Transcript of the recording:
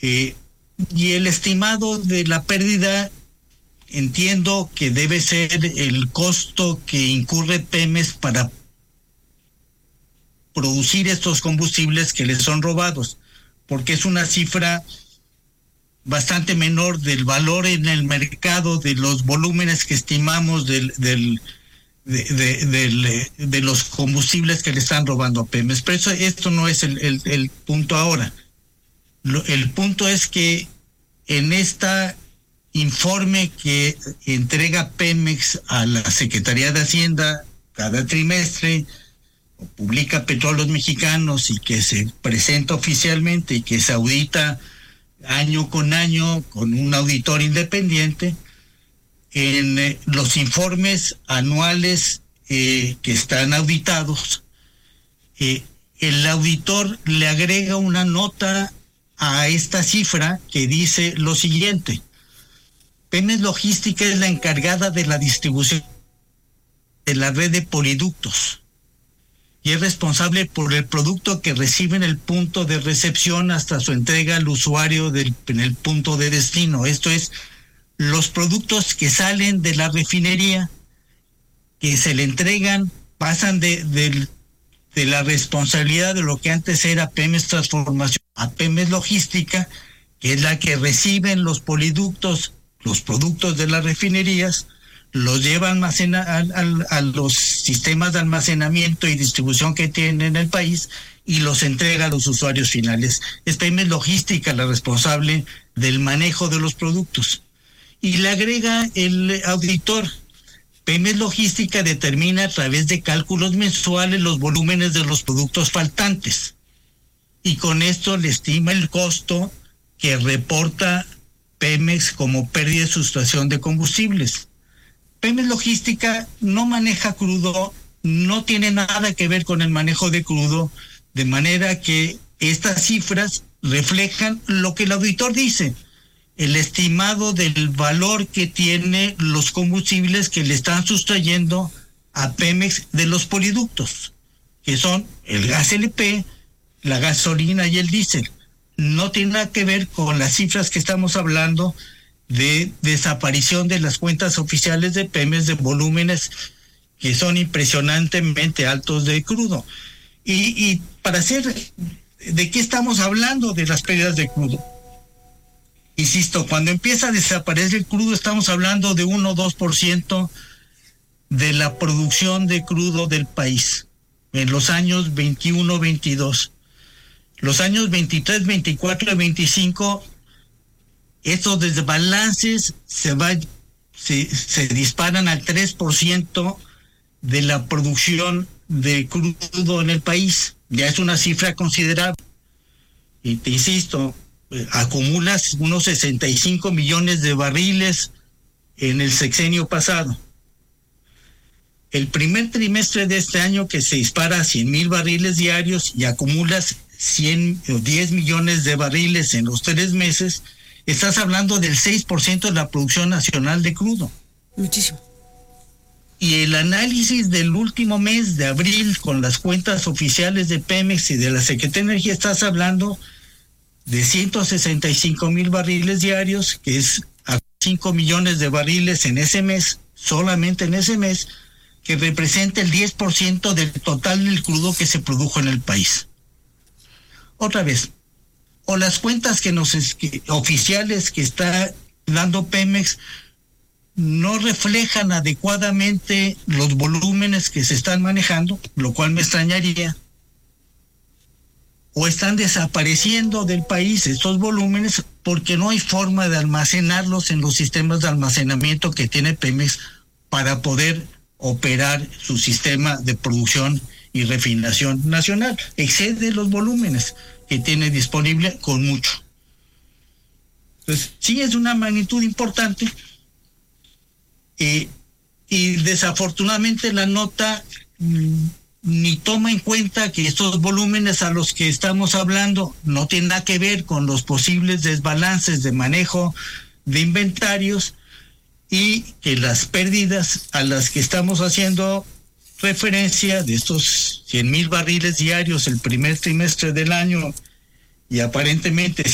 Y el estimado de la pérdida, entiendo que debe ser el costo que incurre Pemex para producir estos combustibles que les son robados, porque es una cifra bastante menor del valor en el mercado de los volúmenes que estimamos de los combustibles que le están robando a Pemex. Pero esto no es el punto ahora. El punto es que en este informe que entrega Pemex a la Secretaría de Hacienda cada trimestre, o publica Petróleos Mexicanos y que se presenta oficialmente y que se audita año con año con un auditor independiente, en los informes anuales que están auditados, el auditor le agrega una nota a esta cifra que dice lo siguiente: Pemex Logística es la encargada de la distribución de la red de poliductos y es responsable por el producto que recibe en el punto de recepción hasta su entrega al usuario en el punto de destino. Esto es, los productos que salen de la refinería, que se le entregan, pasan de la responsabilidad de lo que antes era Pemex Transformación a Pemex Logística, que es la que reciben los poliductos, los productos de las refinerías, los lleva a los sistemas de almacenamiento y distribución que tienen en el país y los entrega a los usuarios finales. Es Pemex Logística la responsable del manejo de los productos. Y le agrega el auditor: Pemex Logística determina a través de cálculos mensuales los volúmenes de los productos faltantes y con esto le estima el costo que reporta Pemex como pérdida de sustracción de combustibles. Pemex Logística no maneja crudo, no tiene nada que ver con el manejo de crudo, de manera que estas cifras reflejan lo que el auditor dice, el estimado del valor que tiene los combustibles que le están sustrayendo a Pemex de los poliductos, que son el gas LP, la gasolina y el diésel. No tiene nada que ver con las cifras que estamos hablando de desaparición de las cuentas oficiales de Pemex, de volúmenes que son impresionantemente altos de crudo. Y para hacer, ¿de qué estamos hablando? De las pérdidas de crudo. Insisto, cuando empieza a desaparecer el crudo, estamos hablando de 1 o 2% de la producción de crudo del país en los años 21-22. Los años 23, 24 y 25, estos desbalances se disparan al 3% de la producción de crudo en el país. Ya es una cifra considerable. Y te insisto, acumulas unos 65 millones de barriles en el sexenio pasado. El primer trimestre de este año, que se dispara a 100,000 barriles diarios y acumulas 10 millones de barriles en los 3 meses, estás hablando del 6% de la producción nacional de crudo. Muchísimo. Y el análisis del último mes de abril con las cuentas oficiales de Pemex y de la Secretaría de Energía, estás hablando de 165,000 barriles diarios, que es a 5 millones de barriles en ese mes, solamente en ese mes, que representa el 10% del total del crudo que se produjo en el país. Otra vez, o las cuentas oficiales que está dando Pemex no reflejan adecuadamente los volúmenes que se están manejando, lo cual me extrañaría, o están desapareciendo del país estos volúmenes porque no hay forma de almacenarlos en los sistemas de almacenamiento que tiene Pemex para poder operar su sistema de producción y refinación nacional. Excede los volúmenes que tiene disponible con mucho. Entonces, sí es una magnitud importante, y desafortunadamente la nota ni toma en cuenta que estos volúmenes a los que estamos hablando no tienen nada que ver con los posibles desbalances de manejo de inventarios, y que las pérdidas a las que estamos haciendo referencia, de estos 100,000 barriles diarios el primer trimestre del año, y aparentemente